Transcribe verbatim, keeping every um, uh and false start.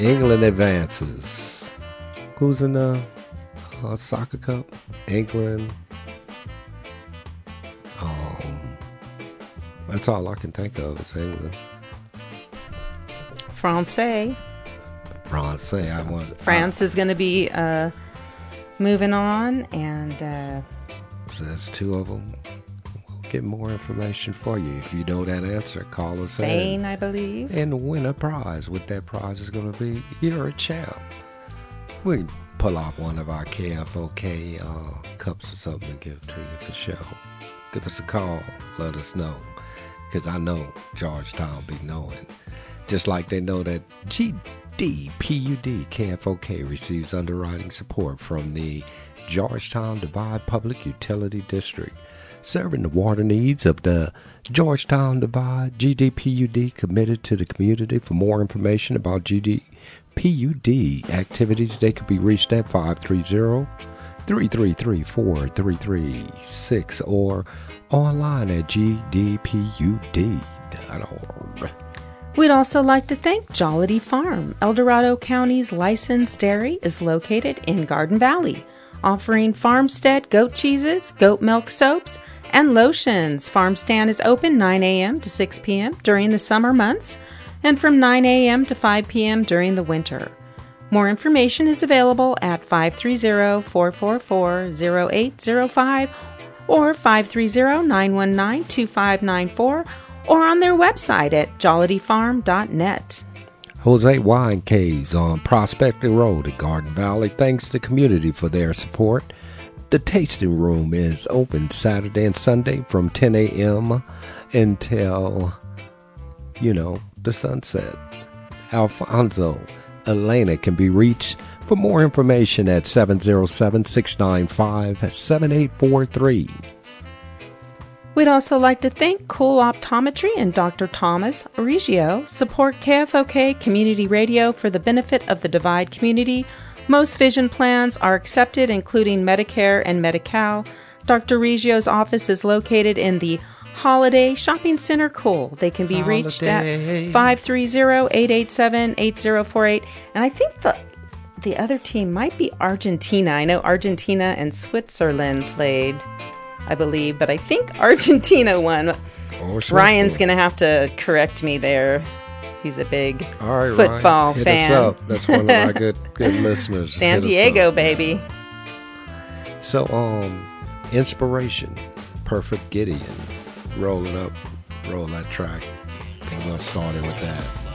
England advances. Who's in the uh, soccer cup? England. Um, that's all I can think of is England. Francais. Francais. I want. France I, is going to be uh, moving on, and uh, there's two of them. We'll get more information for you. If you know that answer, call us. Spain, I believe. And win a prize. What that prize is going to be, you're a champ. We can pull out one of our K F O K uh, cups or something and give to you for sure. Give us a call. Let us know. Because I know Georgetown be knowing. Just like they know that G D P U D K F O K receives underwriting support from the Georgetown Divide Public Utility District, serving the water needs of the Georgetown Divide. G D P U D committed to the community. For more information about G D P U D activities, they could be reached at five three zero, three three three, four three three six or online at g d p u d dot org. We'd also like to thank Jollity Farm. El Dorado County's licensed dairy is located in Garden Valley, offering farmstead goat cheeses, goat milk soaps, and lotions. Farm stand is open nine a.m. to six p.m. during the summer months and from nine a.m. to five p.m. during the winter. More information is available at five three zero, four four four, zero eight zero five or five three zero, nine one nine, two five nine four or on their website at jollity farm dot net. Jose Wine Caves on Prospect Road at Garden Valley thanks the community for their support. The tasting room is open Saturday and Sunday from ten a.m. until, you know, the sunset. Alfonso Elena can be reached for more information at seven zero seven, six nine five, seven eight four three. We'd also like to thank Cool Optometry and Doctor Thomas Reggio support K F O K Community Radio for the benefit of the Divide community. Most vision plans are accepted, including Medicare and Medi-Cal. Doctor Reggio's office is located in the Holiday Shopping Center, Cool. They can be Holiday. reached at five three zero, eight eight seven, eight zero four eight. And I think the the other team might be Argentina. I know Argentina and Switzerland played, I believe, but I think Argentina won. Oh, Ryan's going to have to correct me there. He's a big All right, football Ryan, hit fan. us up. That's one of our good good listeners. San Hit us Diego, up. baby. So, um, inspiration, Perfect Gideon. Roll it up, roll that track. I'm going to start it with that.